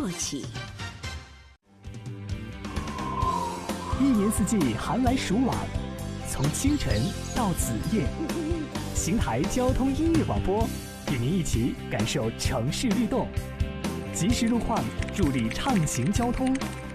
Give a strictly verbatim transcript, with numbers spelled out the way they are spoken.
做起。 一年四季寒来暑往，从清晨到子夜，邢台交通音乐广播与您一起感受城市律动，及时路况，助力畅行交通。